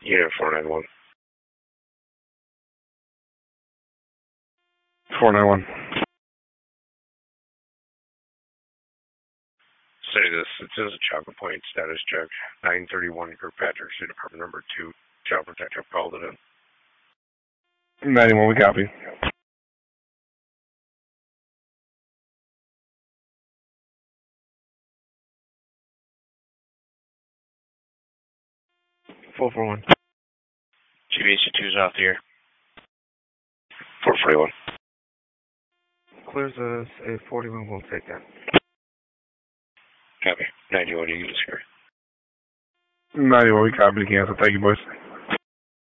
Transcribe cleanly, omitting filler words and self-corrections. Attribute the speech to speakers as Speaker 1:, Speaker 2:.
Speaker 1: Unit 491.
Speaker 2: 491.
Speaker 1: Say this. It says a Chopper Point status check. 931 Kirkpatrick Street, apartment number 2. Chopper detective called it in.
Speaker 2: 91, we copy.
Speaker 3: (441).
Speaker 1: GBH2's off the air. 441.
Speaker 3: Clears us a 41, we'll take that.
Speaker 1: Copy. 91, you can discard.
Speaker 2: 91, we copy the cancel. Thank you, boys.